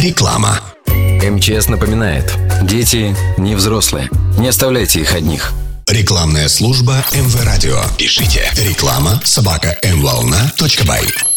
Реклама. МЧС напоминает: дети не взрослые. Не оставляйте их одних. Рекламная служба МВ Радио. Пишите реклама@mvolna.by.